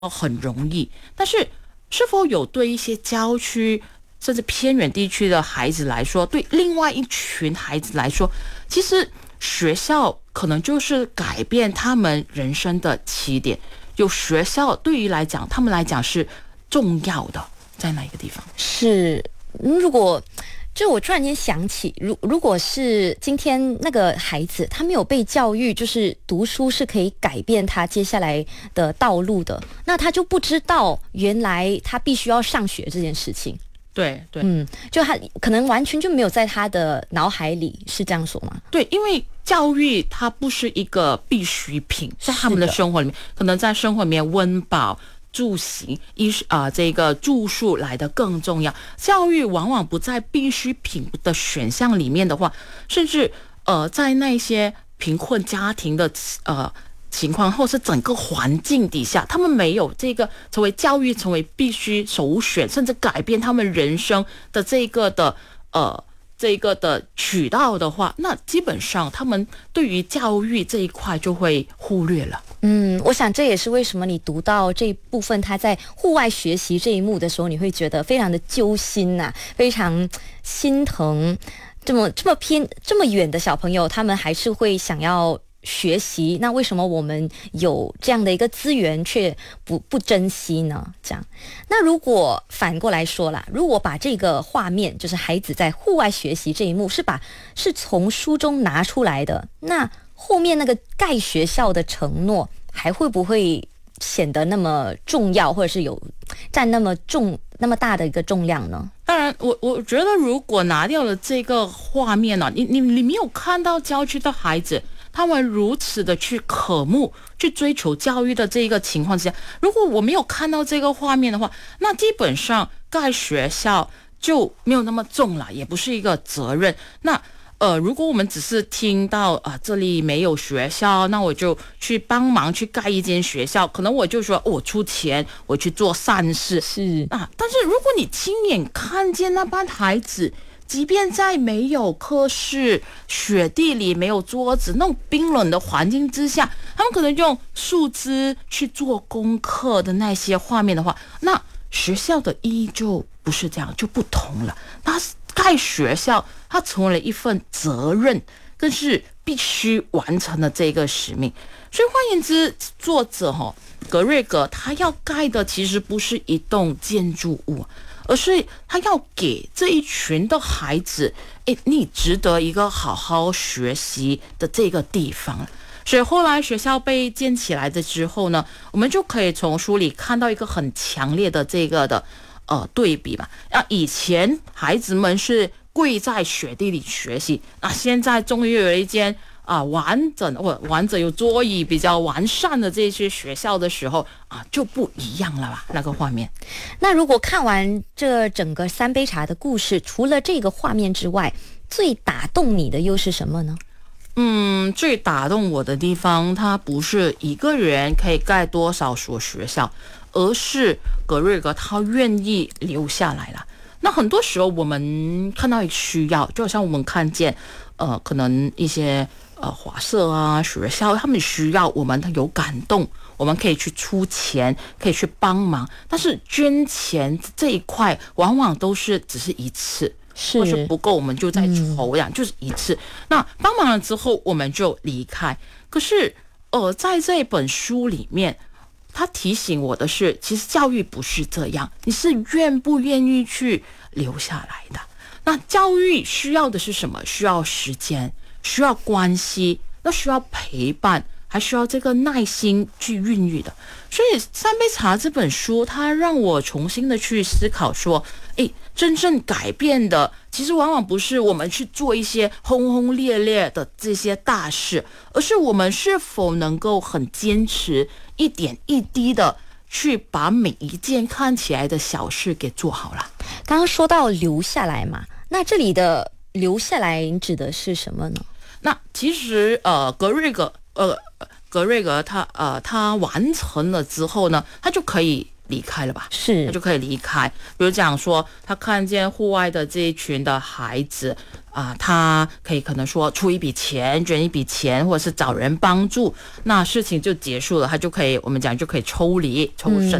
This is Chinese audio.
很容易，但是是否有对一些郊区甚至偏远地区的孩子来说，对另外一群孩子来说，其实学校可能就是改变他们人生的起点。有学校对于来讲，他们来讲是重要的，在哪一个地方？ 是，如果就我突然间想起，如果是今天那个孩子他没有被教育，就是读书是可以改变他接下来的道路的，那他就不知道原来他必须要上学这件事情。 对对， 就他可能完全就没有在他的脑海里，是这样说吗？ 对，因为教育它不是一个必需品，在他们的生活里面，可能在生活里面温饱、住行、这个住宿来的更重要。教育往往不在必需品的选项里面的话，甚至在那些贫困家庭的情况，或是整个环境底下，他们没有这个成为教育成为必须首选，甚至改变他们人生的这个的渠道的话，那基本上他们对于教育这一块就会忽略了。 我想这也是为什么你读到这一部分他在户外学习这一幕的时候，你会觉得非常的揪心呐，非常心疼。这么远的小朋友，他们还是会想要学习，那为什么我们有这样的一个资源却不珍惜呢？这样，那如果反过来说啦，如果把这个画面，就是孩子在户外学习这一幕，是从书中拿出来的，那后面那个盖学校的承诺还会不会显得那么重要，或者是有占那么大的一个重量呢？ 当然，我觉得如果拿掉了这个画面呢，你没有看到郊区的孩子他们如此的去渴慕、去追求教育的这个情况之下，如果我没有看到这个画面的话，那基本上盖学校就没有那么重了，也不是一个责任。那如果我们只是听到这里没有学校，那我就去帮忙去盖一间学校，可能我就说我出钱，我去做善事是但是如果你亲眼看见那班孩子，即便在没有课室、雪地里没有桌子那种冰冷的环境之下，他们可能用树枝去做功课的那些画面的话，那学校的意义就不是这样，就不同了。那盖学校它成为了一份责任，更是必须完成的这个使命。所以换言之，作者格瑞格他要盖的其实不是一栋建筑物，而是他要给这一群的孩子，你值得一个好好学习的这个地方。所以后来学校被建起来的之后呢，我们就可以从书里看到一个很强烈的这个的对比嘛。以前孩子们是跪在雪地里学习，现在终于有一间完整有桌椅比较完善的这些学校的时候就不一样了吧，那个画面。 那如果看完这整个三杯茶的故事，除了这个画面之外，最打动你的又是什么呢？ 最打动我的地方，它不是一个人可以盖多少所学校，而是格瑞格他愿意留下来了。那很多时候我们看到一个需要，就好像我们看见可能一些华社学校，他们需要我们有感动，我们可以去出钱，可以去帮忙，但是捐钱这一块往往都是只是一次，或是不够我们就在筹量，就是一次。那帮忙了之后我们就离开。可是在这本书里面，他提醒我的是，其实教育不是这样，你是愿不愿意去留下来的。那教育需要的是什么？需要时间，需要关系，那需要陪伴，还需要这个耐心去孕育的。所以三杯茶这本书，它让我重新的去思考说，真正改变的其实往往不是我们去做一些轰轰烈烈的这些大事，而是我们是否能够很坚持，一点一滴的去把每一件看起来的小事给做好了。 刚刚说到留下来嘛，那这里的留下来你指的是什么呢？ 那其实格瑞格他完成了之后呢，他就可以离开了吧， 是他就可以离开。比如讲说，他看见户外的这一群的孩子他可能说出一笔钱，捐一笔钱，或者是找人帮助，那事情就结束了，他就可以我们讲就可以抽离抽身。